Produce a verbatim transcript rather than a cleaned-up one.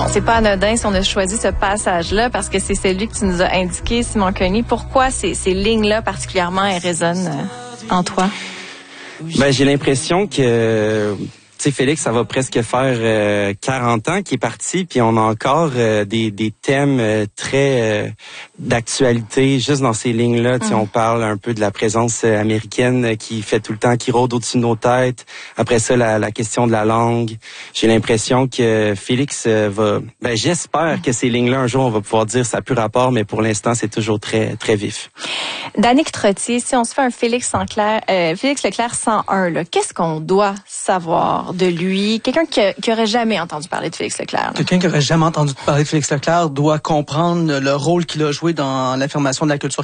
c'est pas anodin si on a choisi ce passage-là parce que c'est celui que tu nous as indiqué, Simon Kearney. Pourquoi ces, ces lignes-là particulièrement elles résonnent euh, en toi? Ben, j'ai l'impression que... Tu sais, Félix, ça va presque faire euh, quarante ans qu'il est parti, puis on a encore euh, des, des thèmes euh, très euh, d'actualité juste dans ces lignes-là. Mm. Tu sais, on parle un peu de la présence euh, américaine qui fait tout le temps, qui rôde au-dessus de nos têtes. Après ça, la, la question de la langue. J'ai l'impression que Félix euh, va... Ben, j'espère mm. que ces lignes-là, un jour, on va pouvoir dire ça a plus rapport, mais pour l'instant, c'est toujours très très vif. Danick Trottier, si on se fait un Félix Leclerc, euh, Félix Leclerc cent un, là, qu'est-ce qu'on doit savoir de lui? Quelqu'un qui, qui aurait jamais entendu parler de Félix Leclerc. Là. Quelqu'un qui aurait jamais entendu parler de Félix Leclerc doit comprendre le rôle qu'il a joué dans l'affirmation de la culture